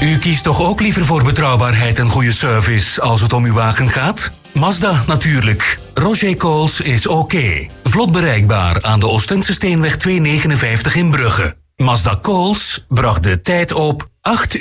U kiest toch ook liever voor betrouwbaarheid en goede service als het om uw wagen gaat? Mazda natuurlijk. Roger Coles is oké. Vlot bereikbaar aan de Oostende Steenweg 259 in Brugge. Mazda Coles bracht de tijd op 8